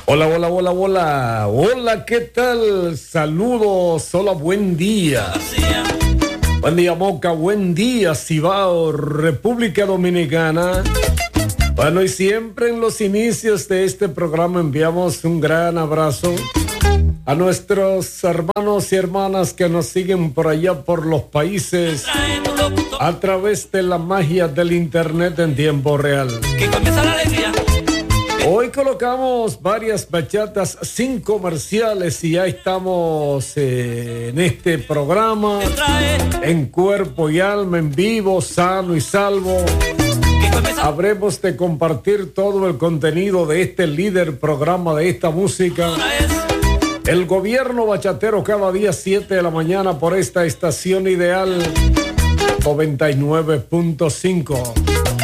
Hola, hola, hola, hola. Hola, ¿qué tal? Saludos, hola, buen día. Buen día, Moca, buen día, Cibao, República Dominicana. Bueno, y siempre en los inicios de este programa enviamos un gran abrazo a nuestros hermanos y hermanas que nos siguen por allá por los países a través de la magia del internet en tiempo real. Que comienza la alegría. Hoy colocamos varias bachatas sin comerciales y ya estamos en este programa en cuerpo y alma, en vivo, sano y salvo. Habremos de compartir todo el contenido de este líder programa de esta música. El gobierno bachatero cada día 7 de la mañana por esta estación ideal 99.5.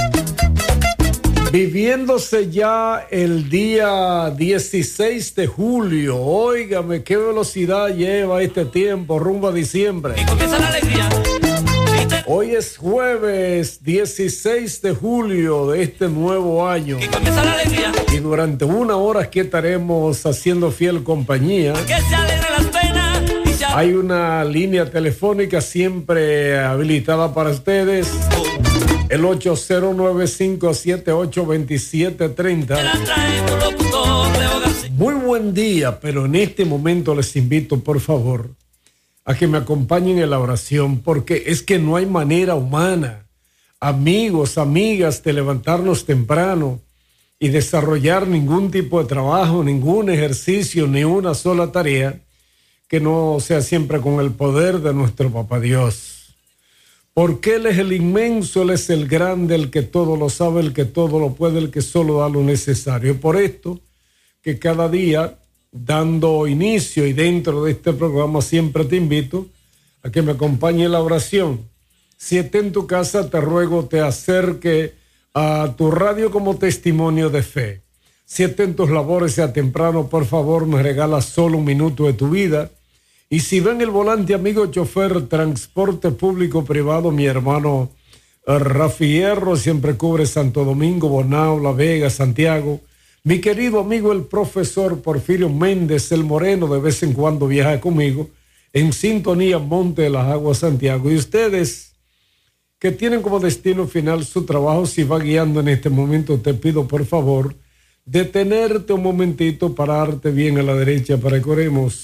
Viviéndose ya el día 16 de julio. Óigame, qué velocidad lleva este tiempo rumbo a diciembre. Y comienza la alegría. Hoy es jueves 16 de julio de este nuevo año. Y comienza la alegría. Y durante una hora aquí estaremos haciendo fiel compañía. Que se alegren las penas. Hay una línea telefónica siempre habilitada para ustedes. El 809-578-2730. Muy buen día, pero en este momento les invito, por favor, a que me acompañen en la oración, porque es que no hay manera humana, amigos, amigas, de levantarnos temprano y desarrollar ningún tipo de trabajo, ningún ejercicio, ni una sola tarea que no sea siempre con el poder de nuestro Papá Dios. Porque Él es el inmenso, Él es el grande, el que todo lo sabe, el que todo lo puede, el que solo da lo necesario. Por esto, que cada día, dando inicio y dentro de este programa, siempre te invito a que me acompañe en la oración. Si esté en tu casa, te ruego te acerque a tu radio como testimonio de fe. Si esté en tus labores, sea temprano, por favor, me regalas solo un minuto de tu vida. Y si ven el volante, amigo chofer, transporte público privado, mi hermano Rafi Hierro siempre cubre Santo Domingo, Bonao, La Vega, Santiago. Mi querido amigo el profesor Porfirio Méndez, el Moreno, de vez en cuando viaja conmigo, en sintonía Monte de las Aguas, Santiago. Y ustedes que tienen como destino final su trabajo, si va guiando en este momento, te pido por favor detenerte un momentito, pararte bien a la derecha para que oremos.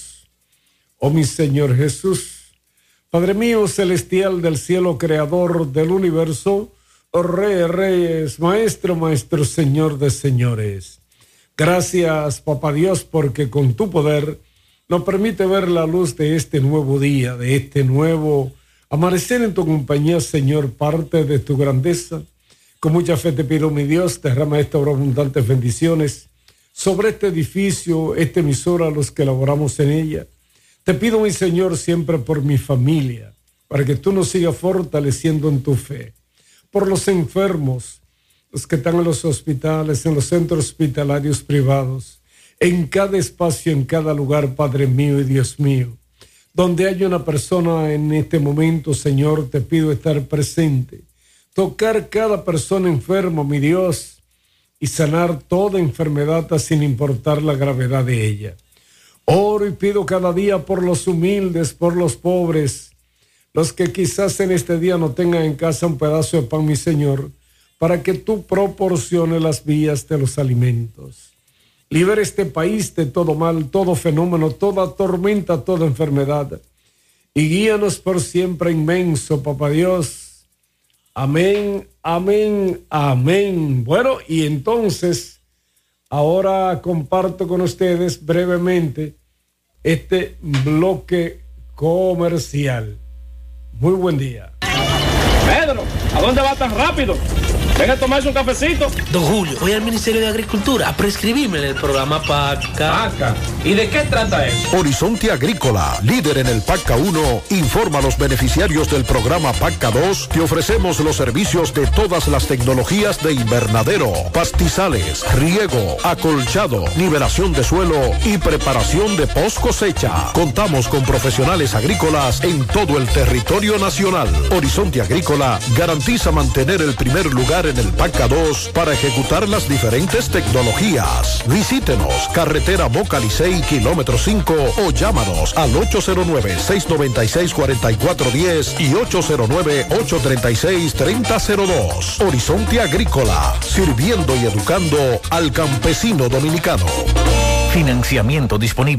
Oh mi Señor Jesús, Padre mío celestial del cielo, creador del universo, oh Rey de Reyes, Maestro, Maestro, Señor de Señores. Gracias, Papá Dios, porque con tu poder nos permite ver la luz de este nuevo día, de este nuevo amanecer en tu compañía, Señor, parte de tu grandeza. Con mucha fe te pido, mi Dios, derrama estas abundantes bendiciones sobre este edificio, esta emisora, los que laboramos en ella. Te pido, mi Señor, siempre por mi familia, para que tú nos sigas fortaleciendo en tu fe. Por los enfermos, los que están en los hospitales, en los centros hospitalarios privados, en cada espacio, en cada lugar, Padre mío y Dios mío. Donde haya una persona en este momento, Señor, te pido estar presente. Tocar cada persona enferma, mi Dios, y sanar toda enfermedad sin importar la gravedad de ella. Oro y pido cada día por los humildes, por los pobres, los que quizás en este día no tengan en casa un pedazo de pan, mi Señor, para que tú proporciones las vías de los alimentos. Libera este país de todo mal, todo fenómeno, toda tormenta, toda enfermedad. Y guíanos por siempre inmenso, Papá Dios. Amén, amén, amén. Bueno, y entonces ahora comparto con ustedes brevemente este bloque comercial. Muy buen día. Pedro, ¿a dónde va tan rápido? Venga a tomarse un cafecito. Don Julio, voy al Ministerio de Agricultura a prescribirme el programa PACA. PACA. ¿Y de qué trata eso? Horizonte Agrícola, líder en el PACA 1, informa a los beneficiarios del programa PACA 2 que ofrecemos los servicios de todas las tecnologías de invernadero, pastizales, riego, acolchado, nivelación de suelo y preparación de post cosecha. Contamos con profesionales agrícolas en todo el territorio nacional. Horizonte Agrícola garantiza mantener el primer lugar líder en el PACA 2 para ejecutar las diferentes tecnologías. Visítenos, carretera Moca Licey, kilómetro 5, o llámanos al 809-696-4410 y 809-836-3002. Horizonte Agrícola, sirviendo y educando al campesino dominicano. Financiamiento disponible.